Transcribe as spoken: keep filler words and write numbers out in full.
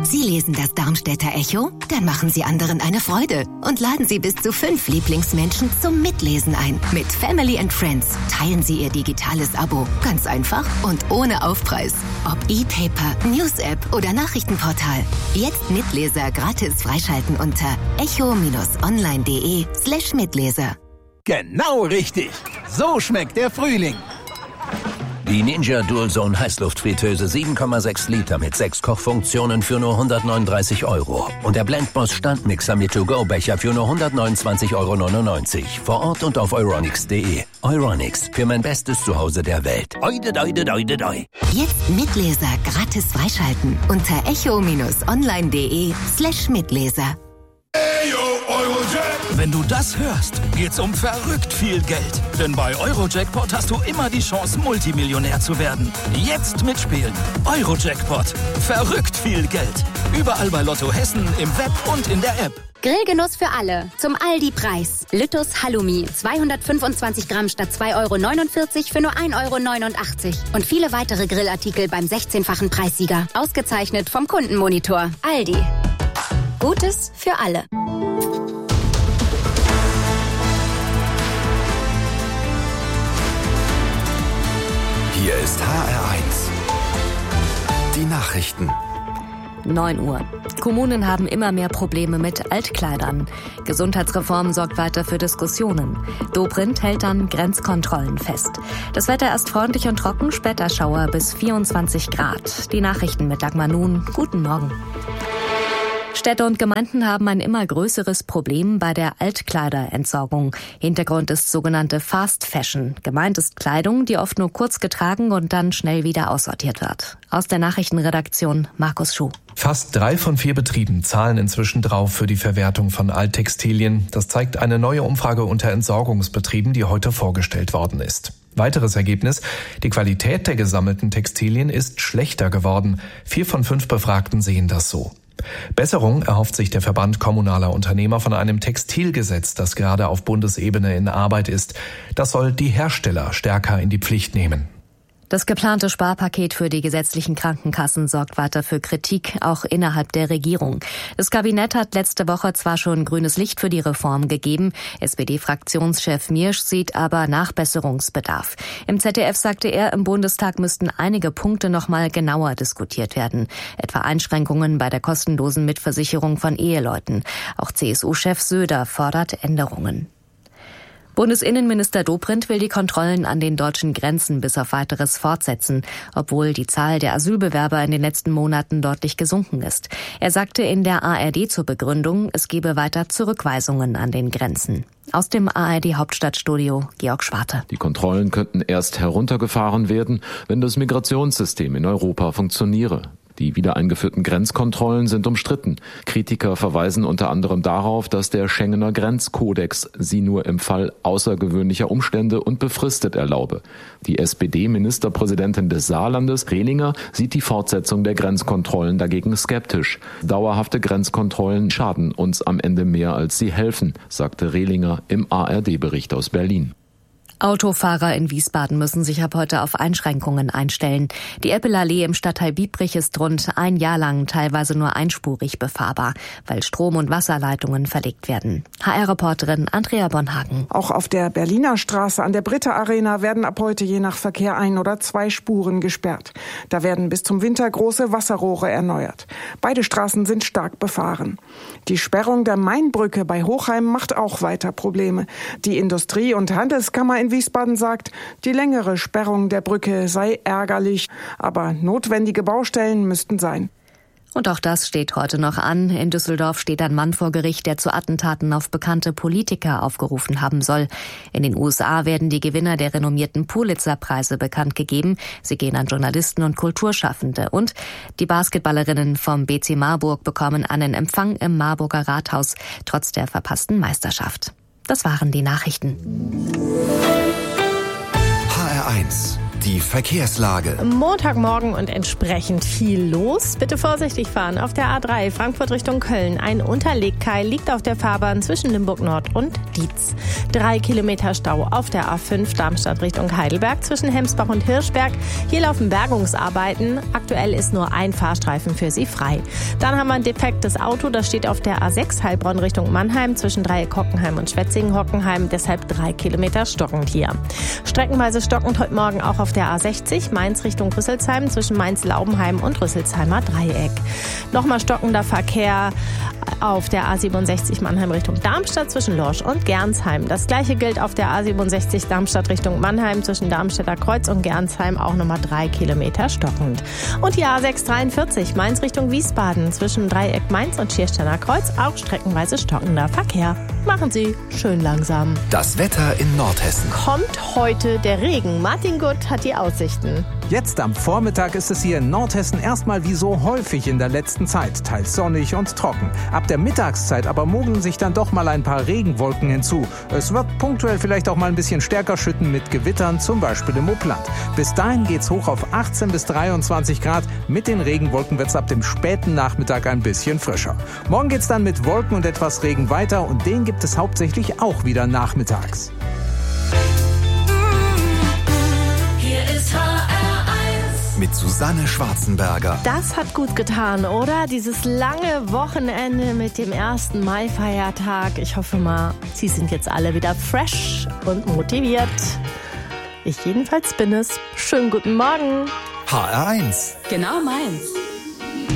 Sie lesen das Darmstädter Echo? Dann machen Sie anderen eine Freude und laden Sie bis zu fünf Lieblingsmenschen zum Mitlesen ein. Mit Family and Friends teilen Sie Ihr digitales Abo. Ganz einfach und ohne Aufpreis. Ob E-Paper, News-App oder Nachrichtenportal. Jetzt Mitleser gratis freischalten unter echo-online.de slash Mitleser. Genau richtig. So schmeckt der Frühling. Die Ninja Dualzone Heißluftfritteuse sieben Komma sechs Liter mit sechs Kochfunktionen für nur hundertneununddreißig Euro. Und der Blendboss Standmixer mit To-Go-Becher für nur hundertneunundzwanzig Euro neunundneunzig. Vor Ort und auf euronics punkt de. Euronics, für mein bestes Zuhause der Welt. Oide, oide, oide, oide. Jetzt Mitleser gratis freischalten unter echo-online.de slash Mitleser. Wenn du das hörst, geht's um verrückt viel Geld. Denn bei Eurojackpot hast du immer die Chance, Multimillionär zu werden. Jetzt mitspielen. Eurojackpot. Verrückt viel Geld. Überall bei Lotto Hessen, im Web und in der App. Grillgenuss für alle. Zum Aldi-Preis. Lüttus Halloumi. zweihundertfünfundzwanzig Gramm statt zwei Euro neunundvierzig für nur ein Euro neunundachtzig. Und viele weitere Grillartikel beim sechzehnfachen Preissieger. Ausgezeichnet vom Kundenmonitor. Aldi. Gutes für alle. Hier ist H R eins. Die Nachrichten. neun Uhr. Kommunen haben immer mehr Probleme mit Altkleidern. Gesundheitsreform sorgt weiter für Diskussionen. Dobrindt hält dann Grenzkontrollen fest. Das Wetter erst freundlich und trocken, später Schauer bis vierundzwanzig Grad. Die Nachrichten mit Dagmar Nun. Guten Morgen. Städte und Gemeinden haben ein immer größeres Problem bei der Altkleiderentsorgung. Hintergrund ist sogenannte Fast Fashion. Gemeint ist Kleidung, die oft nur kurz getragen und dann schnell wieder aussortiert wird. Aus der Nachrichtenredaktion Markus Schuh. Fast drei von vier Betrieben zahlen inzwischen drauf für die Verwertung von Alttextilien. Das zeigt eine neue Umfrage unter Entsorgungsbetrieben, die heute vorgestellt worden ist. Weiteres Ergebnis: Die Qualität der gesammelten Textilien ist schlechter geworden. Vier von fünf Befragten sehen das so. Besserung erhofft sich der Verband kommunaler Unternehmer von einem Textilgesetz, das gerade auf Bundesebene in Arbeit ist. Das soll die Hersteller stärker in die Pflicht nehmen. Das geplante Sparpaket für die gesetzlichen Krankenkassen sorgt weiter für Kritik, auch innerhalb der Regierung. Das Kabinett hat letzte Woche zwar schon grünes Licht für die Reform gegeben, S P D-Fraktionschef Miersch sieht aber Nachbesserungsbedarf. Im Z D F sagte er, im Bundestag müssten einige Punkte noch mal genauer diskutiert werden, etwa Einschränkungen bei der kostenlosen Mitversicherung von Eheleuten. Auch C S U-Chef Söder fordert Änderungen. Bundesinnenminister Dobrindt will die Kontrollen an den deutschen Grenzen bis auf Weiteres fortsetzen, obwohl die Zahl der Asylbewerber in den letzten Monaten deutlich gesunken ist. Er sagte in der A R D zur Begründung, es gebe weiter Zurückweisungen an den Grenzen. Aus dem A R D-Hauptstadtstudio Georg Schwarte. Die Kontrollen könnten erst heruntergefahren werden, wenn das Migrationssystem in Europa funktioniere. Die wieder eingeführten Grenzkontrollen sind umstritten. Kritiker verweisen unter anderem darauf, dass der Schengener Grenzkodex sie nur im Fall außergewöhnlicher Umstände und befristet erlaube. Die S P D-Ministerpräsidentin des Saarlandes, Rehlinger, sieht die Fortsetzung der Grenzkontrollen dagegen skeptisch. Dauerhafte Grenzkontrollen schaden uns am Ende mehr, als sie helfen, sagte Rehlinger im A R D-Bericht aus Berlin. Autofahrer in Wiesbaden müssen sich ab heute auf Einschränkungen einstellen. Die Eppelallee im Stadtteil Biebrich ist rund ein Jahr lang teilweise nur einspurig befahrbar, weil Strom- und Wasserleitungen verlegt werden. H R-Reporterin Andrea Bonhagen. Auch auf der Berliner Straße an der Britta Arena werden ab heute je nach Verkehr ein oder zwei Spuren gesperrt. Da werden bis zum Winter große Wasserrohre erneuert. Beide Straßen sind stark befahren. Die Sperrung der Mainbrücke bei Hochheim macht auch weiter Probleme. Die Industrie- und Handelskammer in Wiesbaden sagt, die längere Sperrung der Brücke sei ärgerlich, aber notwendige Baustellen müssten sein. Und auch das steht heute noch an. In Düsseldorf steht ein Mann vor Gericht, der zu Attentaten auf bekannte Politiker aufgerufen haben soll. In den U S A werden die Gewinner der renommierten Pulitzer-Preise bekannt gegeben. Sie gehen an Journalisten und Kulturschaffende. Und die Basketballerinnen vom B C Marburg bekommen einen Empfang im Marburger Rathaus, trotz der verpassten Meisterschaft. Das waren die Nachrichten. H R eins. Die Verkehrslage. Montagmorgen und entsprechend viel los. Bitte vorsichtig fahren auf der A drei Frankfurt Richtung Köln. Ein Unterlegkeil liegt auf der Fahrbahn zwischen Limburg Nord und Dietz. Drei Kilometer Stau auf der A fünf Darmstadt Richtung Heidelberg zwischen Hemsbach und Hirschberg. Hier laufen Bergungsarbeiten. Aktuell ist nur ein Fahrstreifen für Sie frei. Dann haben wir ein defektes Auto. Das steht auf der A sechs Heilbronn Richtung Mannheim zwischen Dreieck Hockenheim und Schwetzingen-Hockenheim. Deshalb drei Kilometer stockend hier. Streckenweise stockend heute Morgen auch auf der A sechzig Mainz Richtung Rüsselsheim zwischen Mainz-Laubenheim und Rüsselsheimer Dreieck. Nochmal stockender Verkehr auf der A siebenundsechzig Mannheim Richtung Darmstadt zwischen Lorsch und Gernsheim. Das gleiche gilt auf der A siebenundsechzig Darmstadt Richtung Mannheim zwischen Darmstädter Kreuz und Gernsheim, auch nochmal drei Kilometer stockend. Und die A sechshundertdreiundvierzig Mainz Richtung Wiesbaden zwischen Dreieck Mainz und Schiersteiner Kreuz, auch streckenweise stockender Verkehr. Machen Sie schön langsam. Das Wetter in Nordhessen. Kommt heute der Regen? Martin Gutt hat die Aussichten. Jetzt am Vormittag ist es hier in Nordhessen erstmal wie so häufig in der letzten Zeit, teils sonnig und trocken. Ab der Mittagszeit aber mogeln sich dann doch mal ein paar Regenwolken hinzu. Es wird punktuell vielleicht auch mal ein bisschen stärker schütten mit Gewittern, zum Beispiel im Upland. Bis dahin geht's hoch auf achtzehn bis dreiundzwanzig Grad. Mit den Regenwolken wird's ab dem späten Nachmittag ein bisschen frischer. Morgen geht's dann mit Wolken und etwas Regen weiter und den gibt es hauptsächlich auch wieder nachmittags. Hier ist H R eins mit Susanne Schwarzenberger. Das hat gut getan, oder? Dieses lange Wochenende mit dem ersten Mai-Feiertag. Ich hoffe mal, Sie sind jetzt alle wieder fresh und motiviert. Ich jedenfalls bin es. Schönen guten Morgen. H R eins. Genau meins.